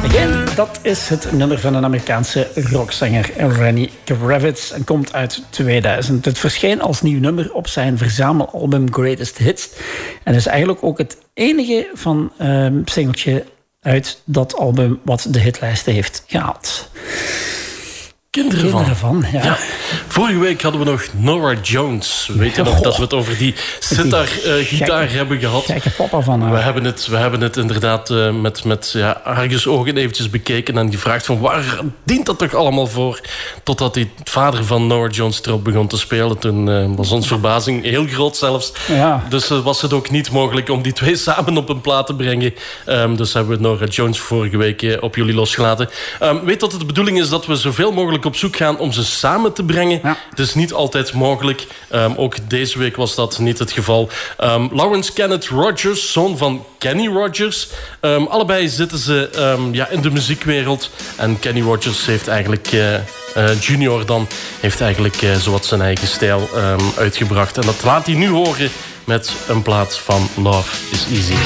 Again, dat is het nummer van een Amerikaanse rockzanger Lenny Kravitz en komt uit 2000. Het verscheen als nieuw nummer op zijn verzamelalbum Greatest Hits en is eigenlijk ook het enige van singeltje uit dat album wat de hitlijsten heeft gehaald. Kinderen van. Ja. Vorige week hadden we nog Norah Jones. Weet je nog dat we het over die sitar-gitaar hebben gehad? Gekke papa van haar. We hebben het inderdaad met argusogen eventjes bekeken en gevraagd van waar dient dat toch allemaal voor? Totdat die vader van Norah Jones erop begon te spelen. Toen was onze verbazing heel groot zelfs. Ja. Dus was het ook niet mogelijk om die twee samen op een plaat te brengen. Dus hebben we Norah Jones vorige week op jullie losgelaten. Weet dat het de bedoeling is dat we zoveel mogelijk op zoek gaan om ze samen te brengen. Ja. Het is niet altijd mogelijk. Ook deze week was dat niet het geval. Lawrence Kenneth Rogers, zoon van Kenny Rogers. Allebei zitten ze in de muziekwereld. En Kenny Rogers heeft eigenlijk... junior dan heeft eigenlijk zowat zijn eigen stijl uitgebracht. En dat laat hij nu horen met een plaat van Love is Easy.